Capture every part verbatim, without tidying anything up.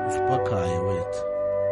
Успокаивает.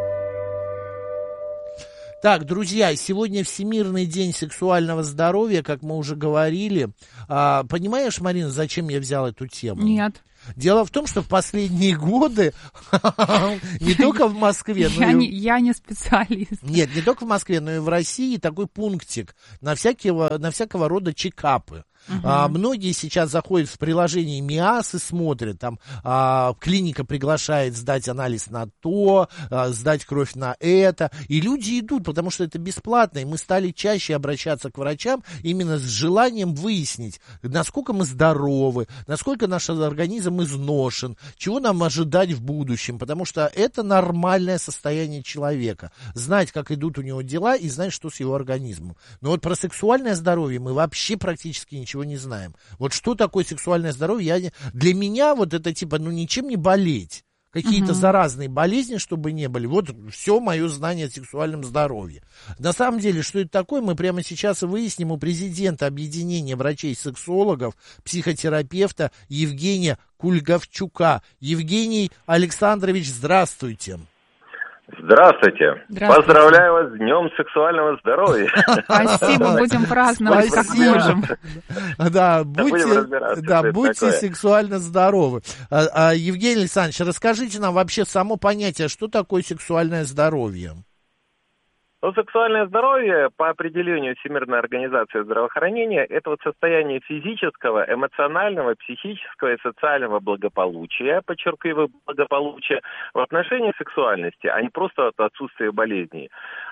Так, друзья, сегодня Всемирный день сексуального здоровья, как мы уже говорили. А, понимаешь, Марина, зачем я взял эту тему? Нет. Дело в том, что в последние годы, не только в Москве, но я, и... не, я не специалист. Нет, не только в Москве, но и в России такой пунктик на всякого, на всякого рода чекапы. Uh-huh. А, многие сейчас заходят в приложение МИАС и смотрят, там а, клиника приглашает сдать анализ на то, а, сдать кровь на это, и люди идут, потому что это бесплатно, и мы стали чаще обращаться к врачам именно с желанием выяснить, насколько мы здоровы, насколько наш организм изношен, чего нам ожидать в будущем, потому что это нормальное состояние человека, знать, как идут у него дела и знать, что с его организмом. Но вот про сексуальное здоровье мы вообще практически ничего не знаем. Вот что такое сексуальное здоровье? Я не... Для меня вот это типа, ну ничем не болеть. Какие-то uh-huh. заразные болезни, чтобы не были. Вот все мое знание о сексуальном здоровье. На самом деле, что это такое, мы прямо сейчас и выясним у президента Объединения врачей-сексологов, психотерапевта Евгения Кульговчука. Евгений Александрович, здравствуйте. Здравствуйте. Здравствуйте. Поздравляю вас с Днем сексуального здоровья. Спасибо, будем праздновать как можем. Да, будьте, да, будьте сексуально здоровы. А, а, Евгений Александрович, расскажите нам вообще само понятие, что такое сексуальное здоровье? Ну, сексуальное здоровье, по определению Всемирной организации здравоохранения, это вот состояние физического, эмоционального, психического и социального благополучия, подчеркиваю, благополучия в отношении сексуальности, а не просто от отсутствия болезней.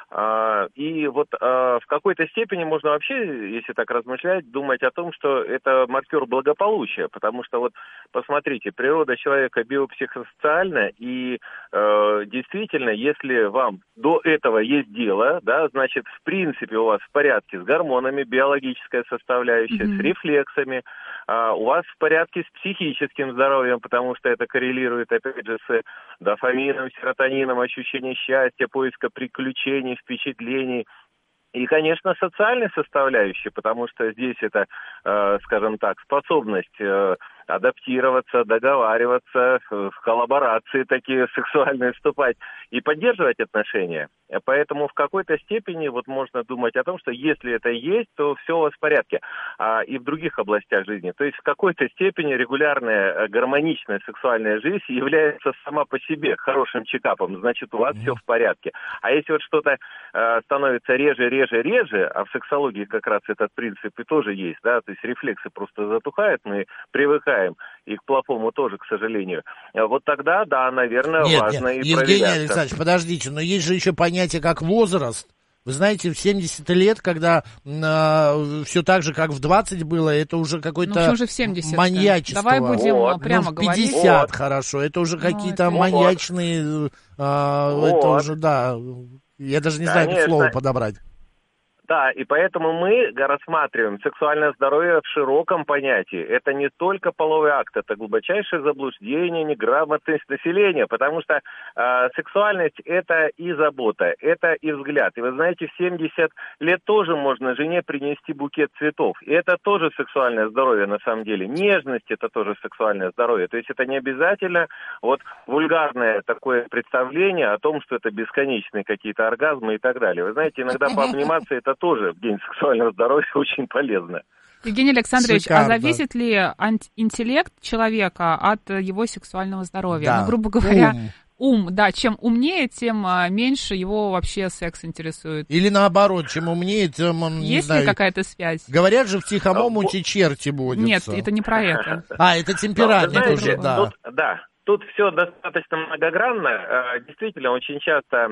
И вот в какой-то степени можно вообще, если так размышлять, думать о том, что это маркер благополучия, потому что вот посмотрите, природа человека биопсихосоциальна, и э, действительно, если вам до этого есть дело, да, значит, в принципе у вас в порядке с гормонами, биологическая составляющая, mm-hmm. с рефлексами, э, у вас в порядке с психическим здоровьем, потому что это коррелирует, опять же, с дофамином, серотонином, ощущением счастья, поиска приключений, впечатлений. И, конечно, социальной составляющей, потому что здесь это, э, скажем так, способность э, адаптироваться, договариваться, в коллаборации такие сексуальные вступать и поддерживать отношения. Поэтому в какой-то степени вот можно думать о том, что если это есть, то все у вас в порядке. А и в других областях жизни. То есть в какой-то степени регулярная гармоничная сексуальная жизнь является сама по себе хорошим чекапом. Значит, у вас mm-hmm. все в порядке. А если вот что-то э, становится реже, реже, реже, а в сексологии как раз этот принцип и тоже есть, да, то есть рефлексы просто затухают, мы привыкаем и к плохому тоже, к сожалению. Вот тогда, да, наверное, нет, важно нет. и Евгений проверяться. Александрович, подождите, но есть же еще понятие как возраст. Вы знаете, в семьдесят лет, когда э, все так же, как в двадцать было, это уже какое-то ну, же в семьдесят маньячество. Давай будем вот. прямо ну, в говорить. пятьдесят, вот. хорошо, это уже ну, какие-то это... маньячные, э, вот. это уже, да, я даже не знаю, Конечно. как слово подобрать. Да, и поэтому мы рассматриваем сексуальное здоровье в широком понятии. Это не только половой акт, это глубочайшее заблуждение, неграмотность населения, потому что э, сексуальность – это и забота, это и взгляд. И вы знаете, в семьдесят лет тоже можно жене принести букет цветов. И это тоже сексуальное здоровье на самом деле. Нежность – это тоже сексуальное здоровье. То есть это не обязательно вот вульгарное такое представление о том, что это бесконечные какие-то оргазмы и так далее. Вы знаете, иногда пообниматься – это тоже в день сексуального здоровья очень полезно. Евгений Александрович, Шикарно. А зависит ли интеллект человека от его сексуального здоровья? Да. Ну, грубо говоря, ум. ум, да, чем умнее, тем меньше его вообще секс интересует. Или наоборот, чем умнее, тем он, не Есть знаю... ли какая-то связь? Говорят же, в тихом омуте черти водятся. Нет, это не про это. А, это темперамент знаете, уже, да. Тут, да. Тут все достаточно многогранно. Действительно, очень часто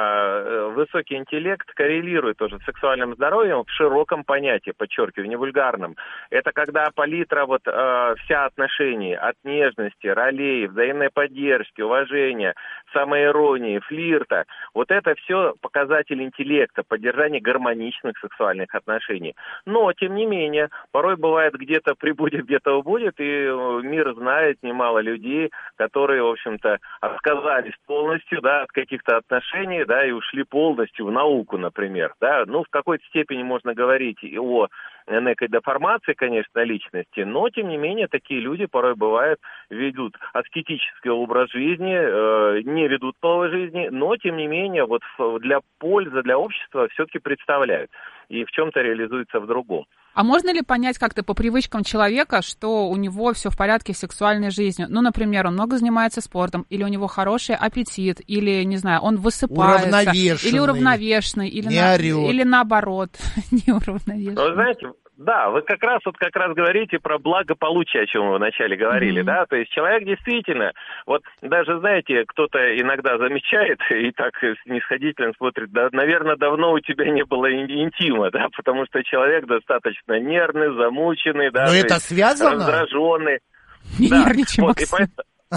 высокий интеллект коррелирует тоже с сексуальным здоровьем в широком понятии, подчеркиваю, не вульгарном. Это когда палитра вот вся отношений от нежности, ролей, взаимной поддержки, уважения, самоиронии, флирта, вот это все показатель интеллекта, поддержание гармоничных сексуальных отношений. Но, тем не менее, порой бывает где-то прибудет, где-то убудет, и мир знает немало людей, которые, в общем-то, отказались полностью, да, от каких-то отношений, да, и ушли полностью в науку, например, да. Ну, в какой-то степени можно говорить и о некой деформации, конечно, личности, но, тем не менее, такие люди порой бывают, ведут аскетический образ жизни, э, не ведут половой жизни, но, тем не менее, вот для пользы, для общества все-таки представляют и в чем-то реализуются в другом. А можно ли понять как-то по привычкам человека, что у него все в порядке с сексуальной жизнью? Ну, например, он много занимается спортом, или у него хороший аппетит, или, не знаю, он высыпается, уравновешенный, или уравновешенный, или, не на... орёт. или наоборот, неуравновешенный. Ну, знаете, да, вы как раз вот как раз говорите про благополучие, о чем вы вначале говорили, mm-hmm. да, то есть человек действительно, вот даже, знаете, кто-то иногда замечает и так снисходительно смотрит, да, наверное, давно у тебя не было интима, да, потому что человек достаточно нервный, замученный, да, но это связано? Раздраженный. Не да, нервничай, вот, Максим.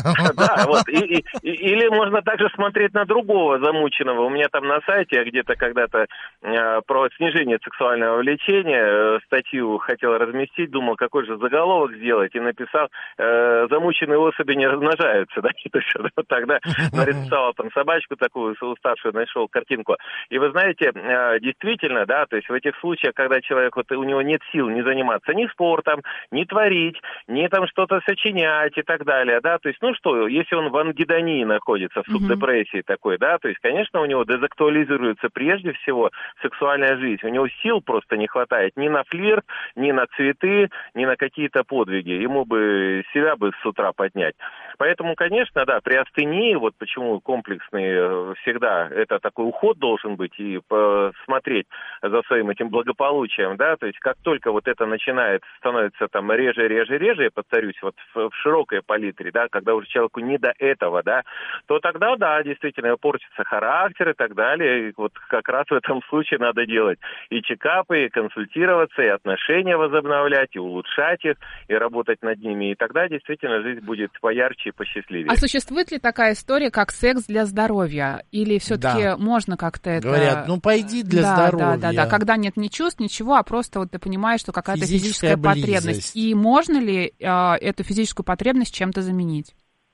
Да, вот, и, и, и, или можно также смотреть на другого замученного. У меня там на сайте, я где-то когда-то э, про снижение сексуального влечения э, статью хотел разместить, думал, какой же заголовок сделать, и написал, э, замученные особи не размножаются, да, то есть вот тогда нарисовал там собачку такую, уставшую, нашел картинку. И вы знаете, э, действительно, да, то есть в этих случаях, когда человек, вот у него нет сил не заниматься ни спортом, ни творить, ни там что-то сочинять и так далее, да, то есть ну что, если он в ангидонии находится, в субдепрессии mm-hmm. такой, да, то есть, конечно, у него дезактуализируется прежде всего сексуальная жизнь. У него сил просто не хватает ни на флирт, ни на цветы, ни на какие-то подвиги. Ему бы себя бы с утра поднять. Поэтому, конечно, да, при астении, вот почему комплексный всегда, это такой уход должен быть и посмотреть за своим этим благополучием, да, то есть как только вот это начинает, становится там реже, реже, реже, я повторюсь, вот в, в широкой палитре, да, когда уже человеку не до этого, да, то тогда, да, действительно, портится характер и так далее. И вот как раз в этом случае надо делать и чекапы, и консультироваться, и отношения возобновлять, и улучшать их, и работать над ними. И тогда действительно жизнь будет поярче и посчастливее. А существует ли такая история, как секс для здоровья? Или все-таки да. можно как-то это... Говорят, ну пойди для да, здоровья. Да, да, да, когда нет ни чувств, ничего, а просто вот ты понимаешь, что какая-то физическая, физическая потребность. И можно ли э, эту физическую потребность чем-то заменить?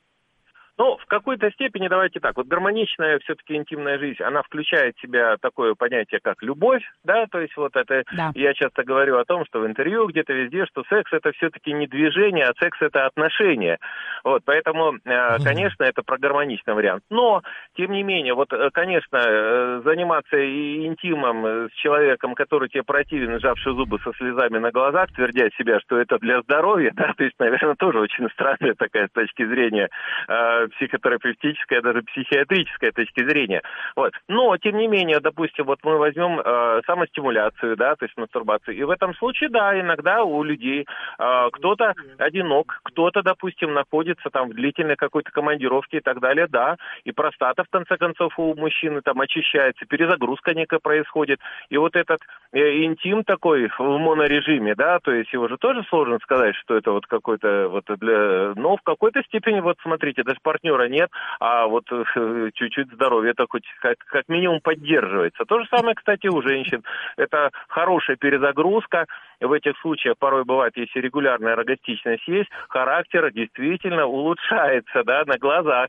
Ну, в какой-то степени, давайте так, вот гармоничная все-таки интимная жизнь, она включает в себя такое понятие, как любовь, да, то есть вот это, да. Я часто говорю о том, что в интервью где-то везде, что секс это все-таки не движение, а секс это отношения, вот, поэтому, конечно, это про гармоничный вариант, но, тем не менее, вот, конечно, заниматься интимом с человеком, который тебе противен, сжавший зубы со слезами на глазах, твердя себя, что это для здоровья, да, то есть, наверное, тоже очень странная такая с точки зрения психотерапевтическая, даже психиатрическая точки зрения. Вот. Но, тем не менее, допустим, вот мы возьмем э, самостимуляцию, да, то есть мастурбацию, и в этом случае, да, иногда у людей э, кто-то одинок, кто-то, допустим, находится там в длительной какой-то командировке и так далее, да, и простата, в конце концов, у мужчины там очищается, перезагрузка некая происходит, и вот этот э, интим такой в монорежиме, да, то есть его же тоже сложно сказать, что это вот какой-то вот для... Но в какой-то степени, вот смотрите, даже партнера нет, а вот э, чуть-чуть здоровье-то хоть как, как минимум поддерживается. То же самое, кстати, у женщин. Это хорошая перезагрузка. В этих случаях порой бывает, если регулярная эргостичность есть, характер действительно улучшается, да, на глазах.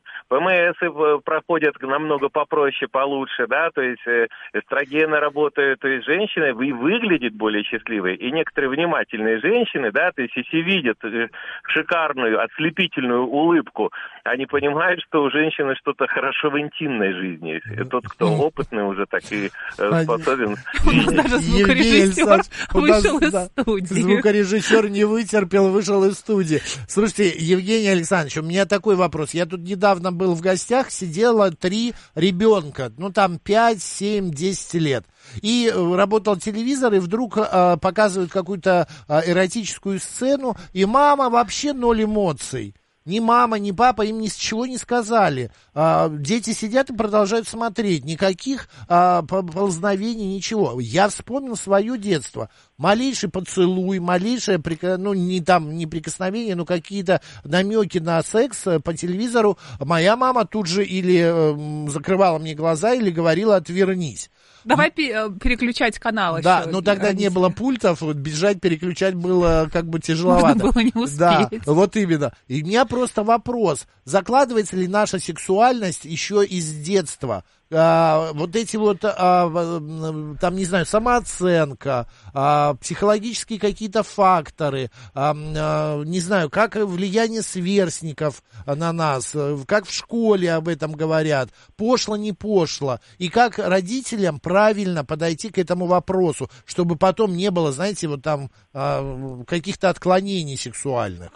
ПМСы проходят намного попроще, получше, да, то есть эстрогены работают, то есть женщина и выглядит более счастливой. И некоторые внимательные женщины, да, то есть если видят шикарную, ослепительную улыбку, они понимают, что у женщины что-то хорошо в интимной жизни. И тот, кто опытный, уже так и способен... У нас даже звукорежиссер вышел из студии. Звукорежиссер не вытерпел, вышел из студии. Слушайте, Евгений Александрович, у меня такой вопрос. Я тут недавно был в гостях, сидело три ребенка, ну там пять, семь, десять лет. И работал телевизор, и вдруг э, показывают какую-то э, эротическую сцену, и мама вообще ноль эмоций. Ни мама, ни папа им ни с чего не сказали. А, дети сидят и продолжают смотреть. Никаких а, поползновений, ничего. Я вспомнил свое детство. Малейший поцелуй, малейшее, ну, не там, не прикосновение, но какие-то намеки на секс по телевизору. Моя мама тут же или э, закрывала мне глаза, или говорила «отвернись». Давай переключать каналы. Да, но тогда родители. Не было пультов, вот бежать, переключать было как бы тяжеловато. Можно было не успеть. Да, вот именно. И у меня просто вопрос, закладывается ли наша сексуальность еще из детства? А, вот эти вот, а, там, не знаю, самооценка, а, психологические какие-то факторы, а, а, не знаю, как влияние сверстников на нас, как в школе об этом говорят, пошло, не пошло, и как родителям правильно подойти к этому вопросу, чтобы потом не было, знаете, вот там а, каких-то отклонений сексуальных.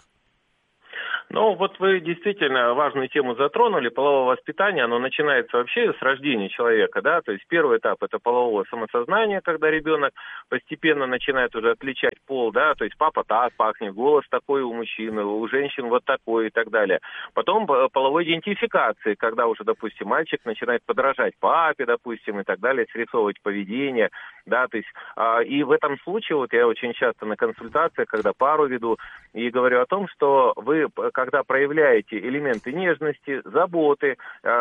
Ну, вот вы действительно важную тему затронули. Половое воспитание, оно начинается вообще с рождения человека, да, то есть первый этап – это половое самосознание, когда ребенок постепенно начинает уже отличать пол, да, то есть папа так пахнет, голос такой у мужчины, у женщин вот такой и так далее. Потом половой идентификации, когда уже, допустим, мальчик начинает подражать папе, допустим, и так далее, срисовывать поведение, да, то есть, а, и в этом случае, вот я очень часто на консультациях, когда пару веду, и говорю о том, что вы, когда проявляете элементы нежности, заботы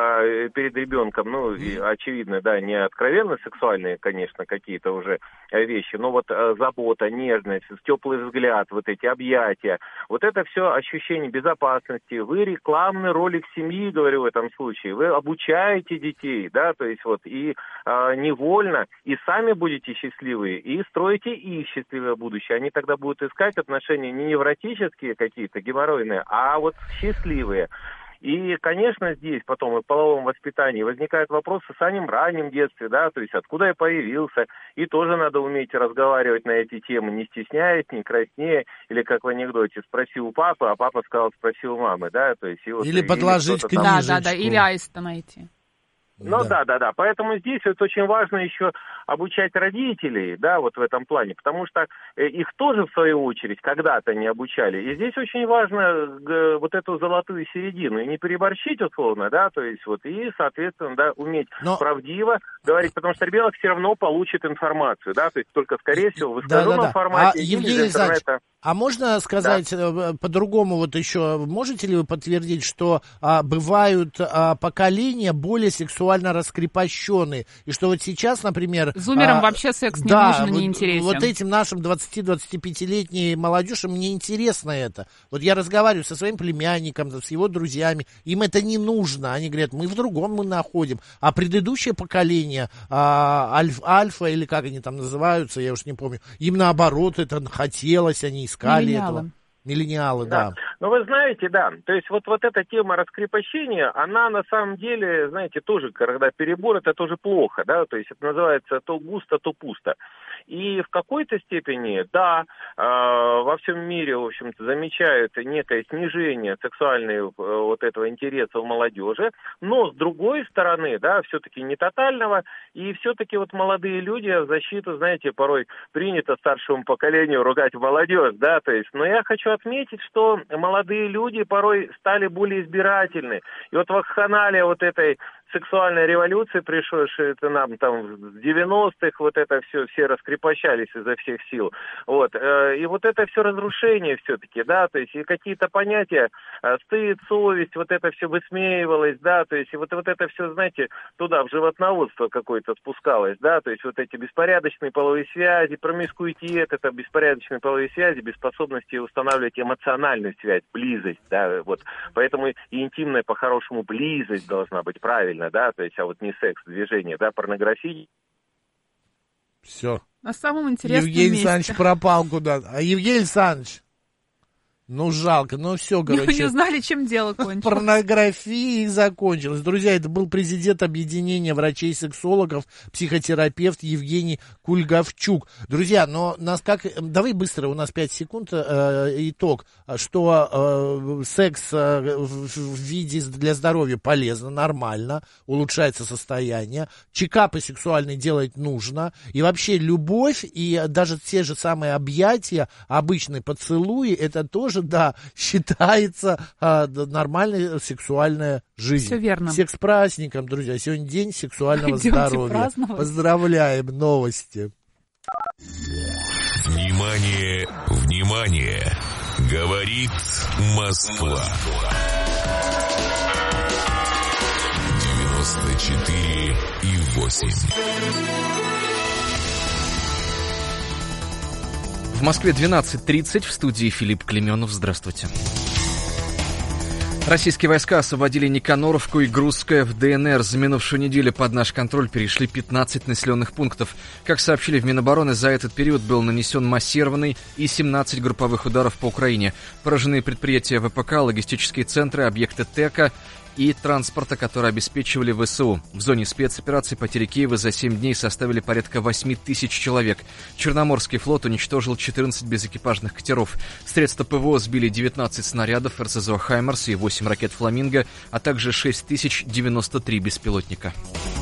э, перед ребенком, ну, и, очевидно, да, не откровенно сексуальные, конечно, какие-то уже вещи, но вот э, забота, нежность, теплый взгляд, вот эти объятия, вот это все ощущение безопасности. Вы рекламный ролик семьи, говорю в этом случае, вы обучаете детей, да, то есть вот и э, невольно, и сами будете счастливые, и строите их счастливое будущее. Они тогда будут искать отношения не невротические какие-то, геморройные, а а вот счастливые. И, конечно, здесь потом и в половом воспитании возникают вопросы в самом раннем детстве, да, то есть откуда я появился, и тоже надо уметь разговаривать на эти темы, не стесняясь, не краснея, или как в анекдоте, спроси у папы, а папа сказал, спроси у мамы, да, то есть... И вот, или подложить книжечку. Да, да, да, или аиста найти. Ну да. да, да, да. Поэтому здесь вот очень важно еще обучать родителей, да, вот в этом плане, потому что их тоже, в свою очередь, когда-то не обучали. И здесь очень важно вот эту золотую середину, и не переборщить условно, да, то есть вот, и, соответственно, да, уметь Но... правдиво говорить, потому что ребенок все равно получит информацию, да, то есть только, скорее всего, в искаженном да, да, да. формате а, или из интернета. А можно сказать да. по-другому, вот еще, можете ли вы подтвердить, что а, бывают а, поколения более сексуально раскрепощенные, и что вот сейчас, например... Зумерам а, вообще секс не да, нужен, вот, не интересен. Вот этим нашим двадцати-двадцатипятилетней молодежи, мне интересно это. Вот я разговариваю со своим племянником, с его друзьями, им это не нужно. Они говорят, мы в другом мы находим. А предыдущее поколение, а, альф, альфа, или как они там называются, я уж не помню, им наоборот это хотелось, они искали Миллениалы. этого. Миллениалы, да. да. Но вы знаете, да, то есть вот, вот эта тема раскрепощения, она на самом деле, знаете, тоже, когда перебор, это тоже плохо, да, то есть это называется то густо, то пусто. И в какой-то степени, да, э, во всем мире, в общем-то, замечают некое снижение сексуального э, вот этого интереса у молодежи, но с другой стороны, да, все-таки не тотального, и все-таки вот молодые люди в защиту, знаете, порой принято старшему поколению ругать молодежь, да, то есть, но я хочу отметить, что молодые люди порой стали более избирательны, и вот вакханалия вот этой сексуальной революции, пришедшей это нам там в девяностых, вот это все, все раскрепощались изо всех сил. Вот. И вот это все разрушение все-таки, да, то есть и какие-то понятия, стыд, совесть, вот это все высмеивалось, да, то есть и вот, вот это все, знаете, туда, в животноводство какое-то спускалось, да, то есть вот эти беспорядочные половые связи, промискуитет, это беспорядочные половые связи, без способности устанавливать эмоциональную связь, близость, да, вот. Поэтому и интимная, по-хорошему, близость должна быть правильно. Да, то есть, а вот не секс, движение, да, порнография. Все. На самом интересном Евгений месте. Александрович пропал куда-то. А Евгений Александрович, ну жалко, ну все, короче. Не узнали, чем дело кончилось. Порнография закончилась. Друзья, это был президент объединения врачей-сексологов, психотерапевт Евгений Кульгавчук. Друзья, но нас как... Давай быстро, у нас пять секунд, э, итог, что э, секс э, в, в виде для здоровья полезно, нормально, улучшается состояние, чекапы сексуальные делать нужно, и вообще любовь, и даже те же самые объятия, обычные поцелуи, это тоже, да, считается а, нормальная сексуальная жизнь. Все верно. Всех с праздником, друзья. Сегодня день сексуального Идемте здоровья. Праздновать. Поздравляем, новости. Внимание, внимание! Говорит Москва. девяносто четыре и восемь. В Москве двенадцать тридцать, в студии Филипп Клименов. Здравствуйте. Российские войска освободили Никаноровку и Грузское в ДНР. За минувшую неделю под наш контроль перешли пятнадцать населенных пунктов. Как сообщили в Минобороны, за этот период был нанесен массированный и семнадцать групповых ударов по Украине. Поражены предприятия ВПК, логистические центры, объекты ТЭКа и транспорта, которые обеспечивали ВСУ. В зоне спецоперации потери Киева за семь дней составили порядка восемь тысяч человек. Черноморский флот уничтожил четырнадцать безэкипажных катеров. Средства ПВО сбили девятнадцать снарядов РСЗО «Хаймарс» и восемь ракет «Фламинго», а также шесть тысяч девяносто три беспилотника.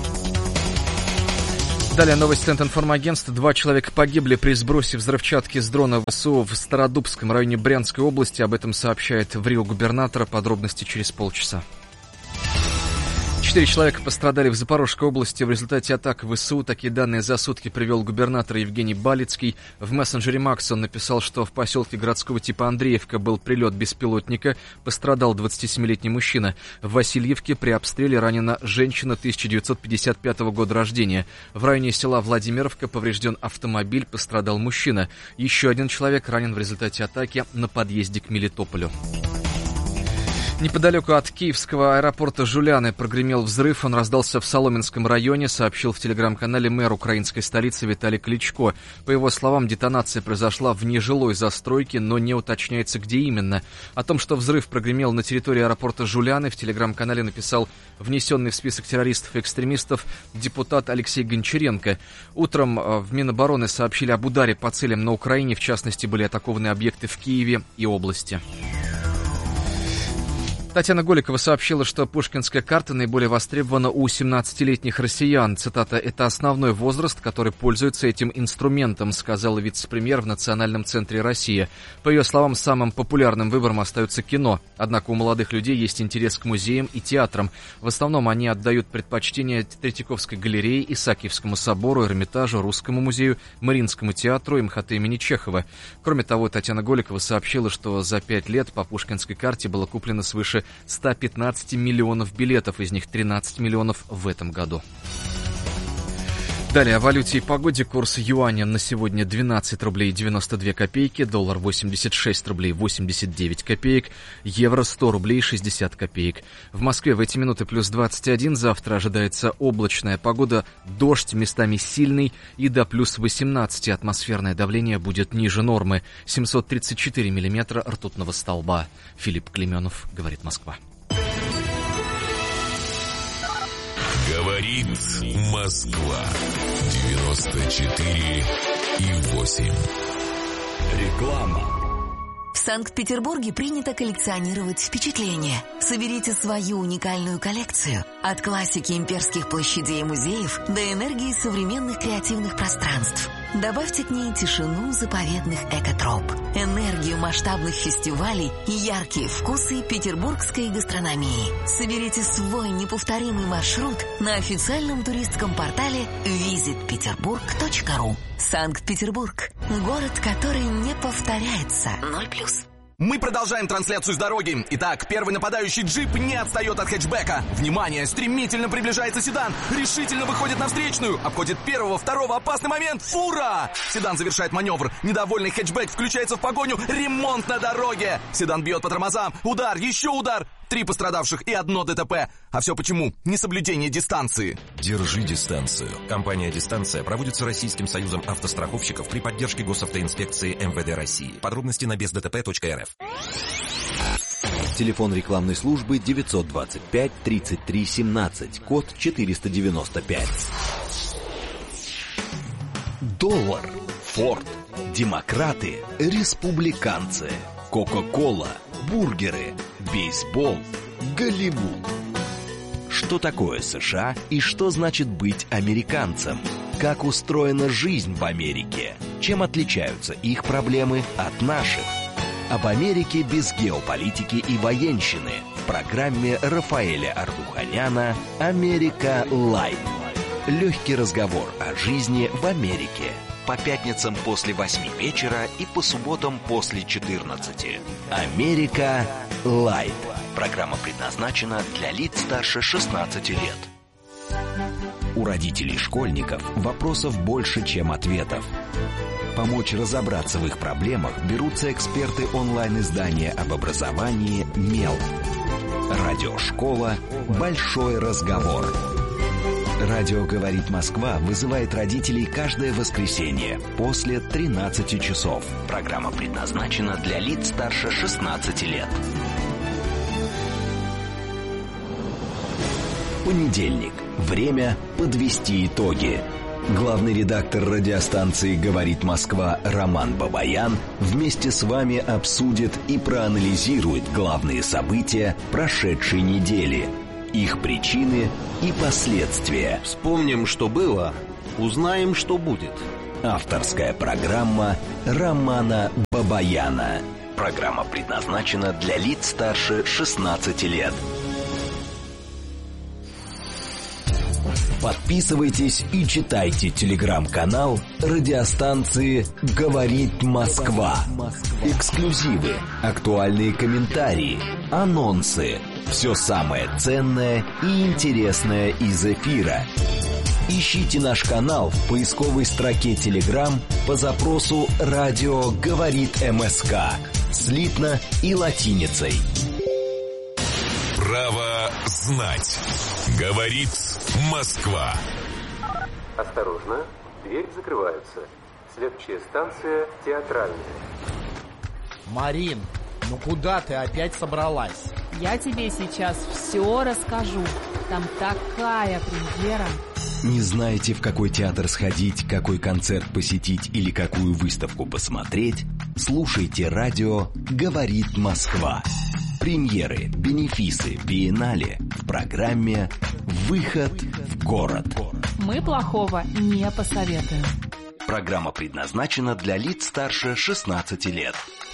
Далее новость Центринформагентства. Два человека погибли при сбросе взрывчатки с дрона ВСУ в Стародубском районе Брянской области. Об этом сообщает в РИО губернатора. Подробности через полчаса. Четыре человека пострадали в Запорожской области в результате атак ВСУ. Такие данные за сутки привел губернатор Евгений Балицкий. В мессенджере Макс он написал, что в поселке городского типа Андреевка был прилет беспилотника. Пострадал двадцатисемилетний мужчина. В Васильевке при обстреле ранена женщина тысяча девятьсот пятьдесят пятого года рождения. В районе села Владимировка поврежден автомобиль, пострадал мужчина. Еще один человек ранен в результате атаки на подъезде к Мелитополю. Неподалеку от киевского аэропорта Жуляны прогремел взрыв. Он раздался в Соломенском районе, сообщил в телеграм-канале мэр украинской столицы Виталий Кличко. По его словам, детонация произошла в нежилой застройке, но не уточняется, где именно. О том, что взрыв прогремел на территории аэропорта Жуляны, в телеграм-канале написал внесенный в список террористов и экстремистов депутат Алексей Гончаренко. Утром в Минобороны сообщили об ударе по целям на Украине. В частности, были атакованы объекты в Киеве и области. Татьяна Голикова сообщила, что пушкинская карта наиболее востребована у семнадцатилетних россиян. Цитата: «Это основной возраст, который пользуется этим инструментом», сказала вице-премьер в Национальном центре «Россия». По ее словам, самым популярным выбором остается кино. Однако у молодых людей есть интерес к музеям и театрам. В основном они отдают предпочтение Третьяковской галерее, Исаакиевскому собору, Эрмитажу, Русскому музею, Мариинскому театру и МХАТ имени Чехова. Кроме того, Татьяна Голикова сообщила, что за пять лет по пушкинской карте было куплено свыше сто пятнадцать миллионов билетов, из них тринадцать миллионов в этом году. Далее о валюте и погоде. Курс юаня на сегодня двенадцать рублей девяносто две копейки, доллар восемьдесят шесть рублей восемьдесят девять копеек, евро сто рублей шестьдесят копеек. В Москве в эти минуты плюс двадцать один, завтра ожидается облачная погода, дождь, местами сильный, и до плюс восемнадцать атмосферное давление будет ниже нормы, семьсот тридцать четыре миллиметра ртутного столба. Филипп Клименов, говорит Москва. Говорит Москва. девяносто четыре и восемь. Реклама. В Санкт-Петербурге принято коллекционировать впечатления. Соберите свою уникальную коллекцию. От классики имперских площадей и музеев до энергии современных креативных пространств. Добавьте к ней тишину заповедных экотроп, энергию масштабных фестивалей и яркие вкусы петербургской гастрономии. Соберите свой неповторимый маршрут на официальном туристском портале визит петербург точка ру. Санкт-Петербург. Город, который не повторяется. Ноль плюс. Мы продолжаем трансляцию с дороги. Итак, первый нападающий джип не отстает от хэтчбека. Внимание, стремительно приближается седан. Решительно выходит на встречную. Обходит первого, второго, опасный момент. Фура! Седан завершает маневр. Недовольный хэтчбек включается в погоню. Ремонт на дороге. Седан бьет по тормозам. Удар, еще удар. Три пострадавших и одно ДТП. А все почему? Несоблюдение дистанции. Держи дистанцию. Компания «Дистанция» проводится Российским союзом автостраховщиков при поддержке госавтоинспекции эм вэ дэ России. Подробности на без дэ тэ пэ точка эр эф. Телефон рекламной службы девятьсот двадцать пять тридцать три семнадцать, код четыреста девяносто пять. Доллар, Форд, демократы, республиканцы, Кока-кола, бургеры, бейсбол, Голливуд. Что такое США и что значит быть американцем? Как устроена жизнь в Америке? Чем отличаются их проблемы от наших? Об Америке без геополитики и военщины в программе Рафаэля Ардуханяна «Америка Лайт». Легкий разговор о жизни в Америке. По пятницам после восьми вечера и по субботам после четырнадцати. «Америка Лайт». Программа предназначена для лиц старше шестнадцати лет. родителей школьников вопросов больше, чем ответов. Помочь разобраться в их проблемах берутся эксперты онлайн-издания об образовании «Мел». Радиошкола «Большой разговор». Радио «Говорит Москва» вызывает родителей каждое воскресенье после тринадцати часов. Программа предназначена для лиц старше шестнадцати лет. Понедельник. Время подвести итоги. Главный редактор радиостанции «Говорит Москва» Роман Бабаян вместе с вами обсудит и проанализирует главные события прошедшей недели, их причины и последствия. Вспомним, что было, узнаем, что будет. Авторская программа Романа Бабаяна. Программа предназначена для лиц старше шестнадцати лет. Подписывайтесь и читайте телеграм-канал радиостанции «Говорит Москва». Эксклюзивы, актуальные комментарии, анонсы. Все самое ценное и интересное из эфира. Ищите наш канал в поисковой строке Telegram по запросу «Радио говорит МСК» слитно и латиницей. Право знать. Говорит Москва. Осторожно, дверь закрывается. Следующая станция театральная. Марин, ну куда ты опять собралась? Я тебе сейчас все расскажу. Там такая премьера. Не знаете, в какой театр сходить, какой концерт посетить или какую выставку посмотреть? Слушайте радио «Говорит Москва». Премьеры, бенефисы, биеннале в программе «Выход в город». Мы плохого не посоветуем. Программа предназначена для лиц старше шестнадцати лет.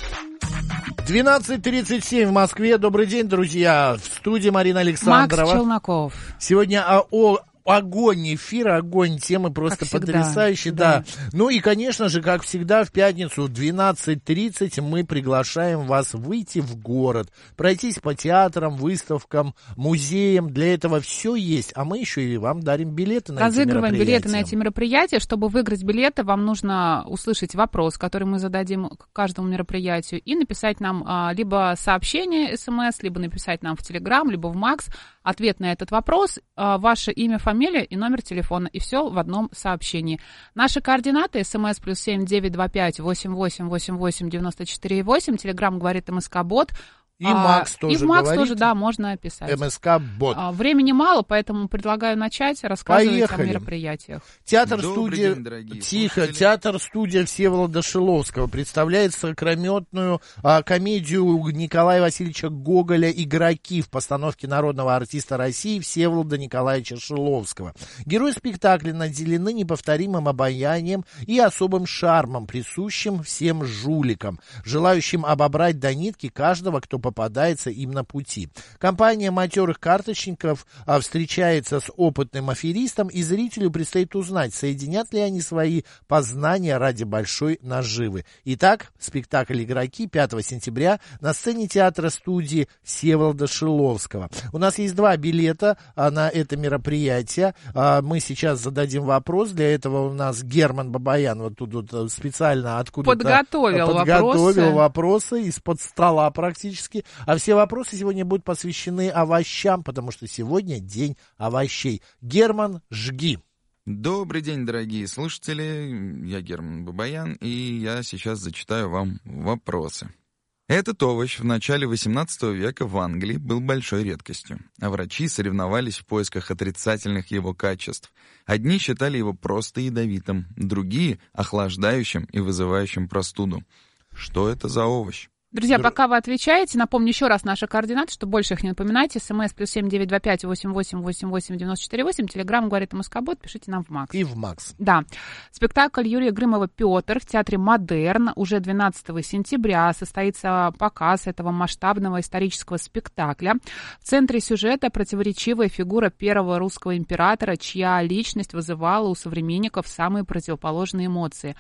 двенадцать тридцать семь в Москве. Добрый день, друзья. В студии Марина Александрова. Макс Челноков. Сегодня о, о огонь эфира, огонь темы просто потрясающие, да. да. Ну и, конечно же, как всегда, в пятницу в двенадцать тридцать мы приглашаем вас выйти в город, пройтись по театрам, выставкам, музеям. Для этого все есть, а мы еще и вам дарим билеты на эти мероприятия. Разыгрываем билеты на эти мероприятия. Чтобы выиграть билеты, вам нужно услышать вопрос, который мы зададим к каждому мероприятию, и написать нам а, либо сообщение, смс, либо написать нам в Телеграм, либо в Макс ответ на этот вопрос, а, ваше имя, фамилия и номер телефона, и все в одном сообщении. Наши координаты: смс плюс семь девять два пять восемь восемь восемь восемь девяносто четыре восемь, Телеграм говорит МСК-бот. И Макс тоже И в Макс говорит, тоже, да, можно писать. МСК-бот. А, времени мало, поэтому предлагаю начать рассказывать Поехали. о мероприятиях. Театр-студия... Тихо. Слушатели. Театр-студия Всеволода Шиловского представляет сокрометную а, комедию Николая Васильевича Гоголя «Игроки» в постановке народного артиста России Всеволода Николаевича Шиловского. Герои спектакля наделены неповторимым обаянием и особым шармом, присущим всем жуликам, желающим обобрать до нитки каждого, кто попадается им на пути. Компания матерых карточников а, встречается с опытным аферистом, и зрителю предстоит узнать, соединят ли они свои познания ради большой наживы. Итак, спектакль «Игроки» пятого сентября на сцене театра-студии Всеволода Шиловского. У нас есть два билета а, на это мероприятие. А, мы сейчас зададим вопрос. Для этого у нас Герман Бабаян вот тут вот специально откуда-то подготовил, подготовил вопросы. вопросы из-под стола практически. А все вопросы сегодня будут посвящены овощам, потому что сегодня день овощей. Герман, жги. Добрый день, дорогие слушатели. Я Герман Бабаян, и я сейчас зачитаю вам вопросы. Этот овощ в начале восемнадцатого века в Англии был большой редкостью, а врачи соревновались в поисках отрицательных его качеств. Одни считали его просто ядовитым, другие — охлаждающим и вызывающим простуду. Что это за овощ? Друзья, пока вы отвечаете, напомню еще раз наши координаты, чтобы больше их не напоминать. СМС плюс семь девять два пять восемь восемь восемь восемь девяносто четыре восемь. Телеграм говорит МСК-бот, пишите нам в Макс. И в Макс. Да. Спектакль Юрия Грымова «Петр» в театре «Модерн» уже двенадцатого сентября состоится показ этого масштабного исторического спектакля. В центре сюжета противоречивая фигура первого русского императора, чья личность вызывала у современников самые противоположные эмоции.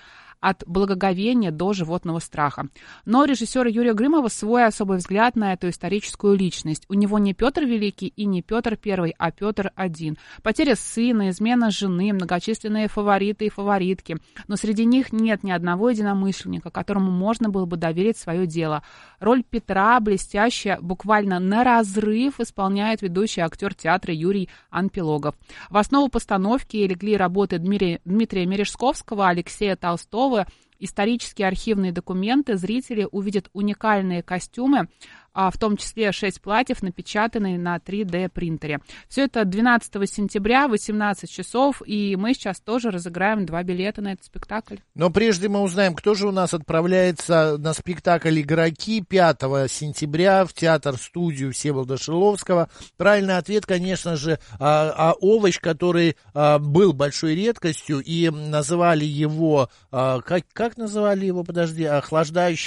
от благоговения до животного страха. Но у режиссера Юрия Грымова свой особый взгляд на эту историческую личность. У него не Петр Великий и не Петр Первый, а Петр Один. Потеря сына, измена жены, многочисленные фавориты и фаворитки. Но среди них нет ни одного единомышленника, которому можно было бы доверить свое дело. Роль Петра блестяще, буквально на разрыв, исполняет ведущий актер театра Юрий Анпилогов. В основу постановки легли работы Дмитрия, Дмитрия Мережковского, Алексея Толстого. Исторические архивные документы, зрители увидят уникальные костюмы, в том числе шесть платьев, напечатанные на три дэ принтере. Все это двенадцатого сентября, восемнадцать часов, и мы сейчас тоже разыграем два билета на этот спектакль. Но прежде мы узнаем, кто же у нас отправляется на спектакль «Игроки» пятого сентября в театр-студию Всеволода Шиловского. Правильный ответ, конечно же, а, а овощ, который а, был большой редкостью, и называли его, а, как, как называли его, подожди, охлаждающий